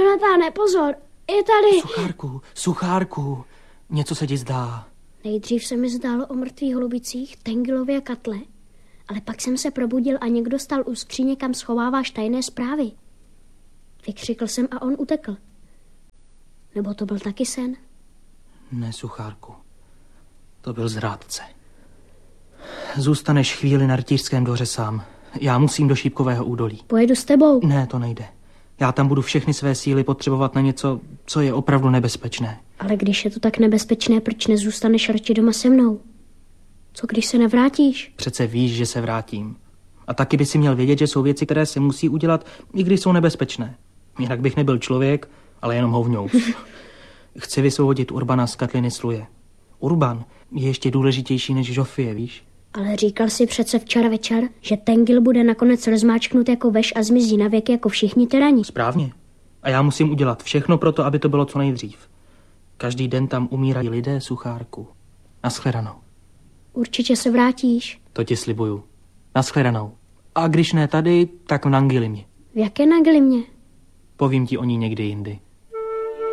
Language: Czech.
Jonatáne, pozor, je tady. Suchárku, něco se ti zdá. Nejdřív se mi zdálo o mrtvých holubicích, Tengilově a Katle, ale pak jsem se probudil a někdo stál u skříně, kam schováváš tajné zprávy. Vykřikl jsem a on utekl. Nebo to byl taky sen? Ne, Suchárku, to byl zrádce. Zůstaneš chvíli na rytířském dvoře sám. Já musím do Šípkového údolí. Pojedu s tebou. Ne, to nejde. Já tam budu všechny své síly potřebovat na něco, co je opravdu nebezpečné. Ale když je to tak nebezpečné, proč nezůstaneš radši doma se mnou? Co když se nevrátíš? Přece víš, že se vrátím. A taky by si měl vědět, že jsou věci, které se musí udělat, i když jsou nebezpečné. Jinak bych nebyl člověk, ale jenom hovňous. Chci vysvobodit Urbana z Katliny Sluje. Urban je ještě důležitější než Žofie, víš? Ale říkal si přece včera večer, že Tengil bude nakonec rozmáčknut jako veš a zmizí na věky jako všichni tyrani. Správně. A já musím udělat všechno pro to, aby to bylo co nejdřív. Každý den tam umírají lidé, Suchárku. Naschledanou. Určitě se vrátíš. To ti slibuju. Naschledanou. A když ne tady, tak v Nangilimě. V jaké Nangilimě? Povím ti o ní někdy jindy.